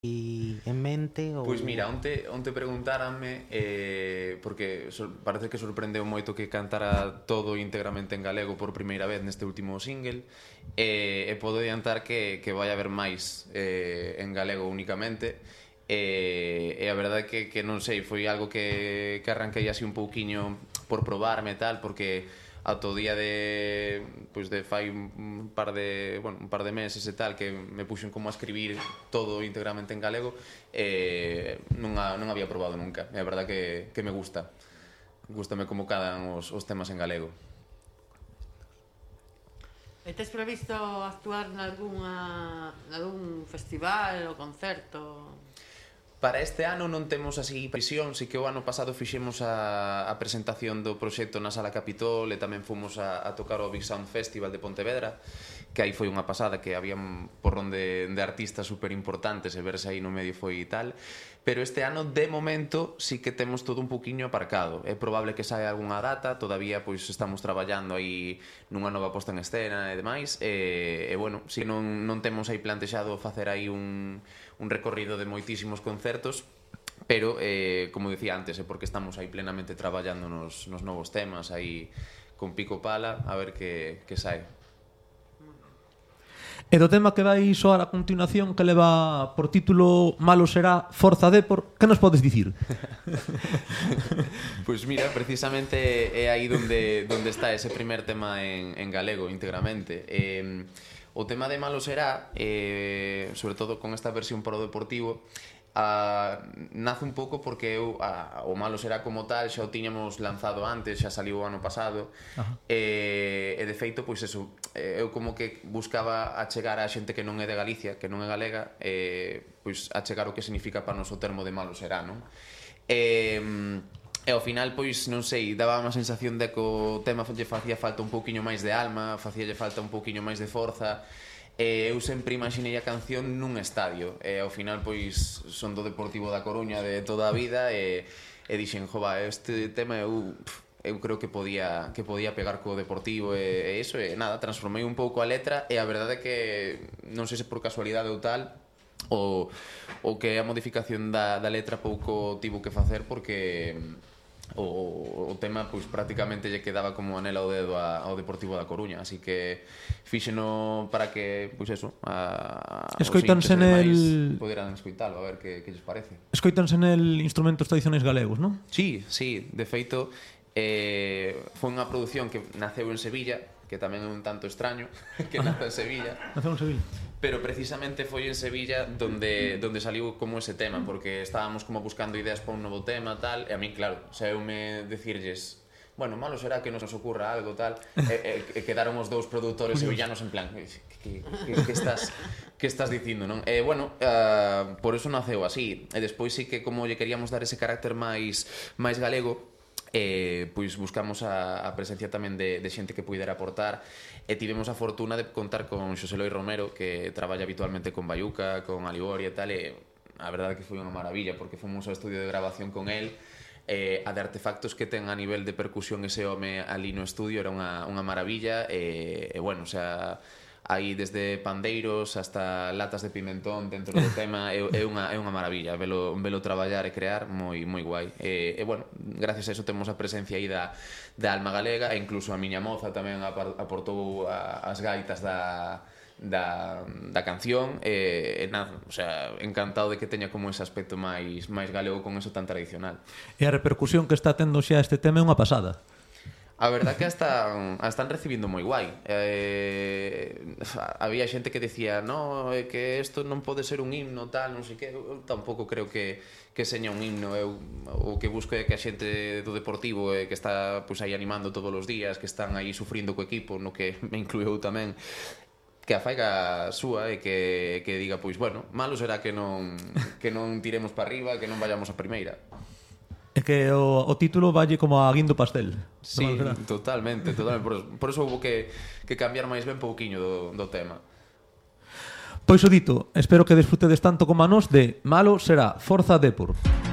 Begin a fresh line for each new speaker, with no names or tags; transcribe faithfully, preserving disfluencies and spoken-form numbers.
en mente? Ou...
Pois mira, onte, onte preguntáranme eh, porque sor, parece que sorprendeu moito que cantara todo íntegramente en galego por primeira vez neste último single eh, e podo adiantar que, que vai haber máis eh, en galego únicamente e, e a verdade que, que non sei, foi algo que, que arranquei así un pouquiño por probarme e tal, porque ata o día de pois de fai un par de, bueno, un par de meses e tal que me puxen como a escribir todo íntegramente en galego e non, a, non había probado nunca. É a verdade que, que me gusta. Gústame como cadan os, os temas en galego.
E tes previsto actuar nalgúna, nalgún festival ou concerto?
Para este ano non temos así presión, si que o ano pasado fixemos a, a presentación do proxecto na Sala Capitol e tamén fomos a, a tocar o Big Sound Festival de Pontevedra, que aí foi unha pasada, que había un porrón de, de artistas super importantes e verse aí no medio foi tal, pero este ano de momento sí que temos todo un poquinho aparcado. É probable que saia algunha data, todavía pois estamos traballando aí nunha nova posta en escena e demais, e, e bueno, si non, non temos aí plantexado facer aí un un recorrido de moitísimos concertos, pero, eh, como dicía antes, é porque estamos aí plenamente traballando nos, nos novos temas, aí con pico pala, a ver que, que sae.
E do tema que vai soar a continuación, que leva por título Malo será, Forza Depor, que nos podes dicir?
Pois mira, precisamente é aí donde, donde está ese primer tema en, en galego, íntegramente. Eh, O tema de Malo será, eh, sobre todo con esta versión para o Deportivo, a, nace un pouco porque eu, a, o Malo será como tal xa o tiñamos lanzado antes, xa saliu o ano pasado, e, e de feito, pois eso, eu como que buscaba achegar a xente que non é de Galicia, que non é galega, e, pois achegar o que significa para nos o termo de Malo será, non? E... E ao final, pois, non sei, daba unha sensación de que o tema lle facía falta un pouquiño máis de alma, facíalle falta un pouquiño máis de forza, e eu sempre imaginei a canción nun estadio, e ao final, pois, son do Deportivo da Coruña de toda a vida, e, e dixen, jova, este tema eu, eu creo que podía, que podía pegar co Deportivo, e, e iso, e nada, transformei un pouco a letra, e a verdade é que, non sei se por casualidade ou tal, o, o que a modificación da, da letra pouco tivo que facer, porque... O, o tema pois prácticamente lle quedaba como anela ao dedo a, ao Deportivo da Coruña, así que fíxeno para que, pois eso, a,
escoitanse nel...
poderan escoitalo, a ver que, que lles parece.
Escoitanse nel instrumentos tradicionais galegos, non?
Sí, sí, de feito eh, foi unha produción que naceu en Sevilla, que tamén é un tanto extraño que nace en Sevilla.
Naceu en Sevilla.
Pero precisamente foi en Sevilla donde, donde saliu como ese tema, porque estábamos como buscando ideas para un novo tema, tal, e a mí, claro, saeume decirlles, bueno, malo será que nos ocurra algo, tal, e, e, e quedaron os dous produtores sevillanos en plan, que, que, que, estás, que estás dicindo, non? E, bueno, uh, por eso naceu así, e despois sí que como lle queríamos dar ese carácter máis, máis galego, eh, pois buscamos a, a presencia tamén de, de xente que puidera aportar, e tivemos a fortuna de contar con Xosé Loi Romero, que traballa habitualmente con Bayuca, con Aliboria e tal, e a verdade que foi unha maravilla, porque fomos ao estudio de grabación con el, eh, a de artefactos que ten a nivel de percusión ese home ali no estudio era unha, unha maravilla, e, e bueno, o sea, hai desde pandeiros hasta latas de pimentón dentro do tema, é, é, unha, é unha maravilla velo, velo traballar e crear moi, moi guai, e, e bueno, gracias a eso temos a presencia aí da, da alma galega, e incluso a miña moza tamén aportou a, as gaitas da da, da canción, e, e nada, o sea, encantado de que teña como ese aspecto máis, máis galego con eso tan tradicional.
E a repercusión que está tendo xa este tema é unha pasada.
A verdad que hasta a están recibindo moi guai. Eh, había xente que decía, no, é que isto non pode ser un himno, tal, non sei que. Eu tampouco creo que, que seña un himno. Eu o que busco é que a xente do Deportivo eh, que está pois, aí animando todos os días, que están aí sufrindo co equipo, no que me incluiu tamén, que a faiga súa e que, que diga, pois, bueno, malo será que non, que non tiremos para arriba, que non vayamos a primeira.
É que o, o título valle como a guindo pastel.
Sí, totalmente, totalmente. Por, por eso houve que, que cambiar máis ben pouquiño do, do tema.
Pois o dito, espero que desfrutedes tanto como a nós de Malo será, Forza Depor.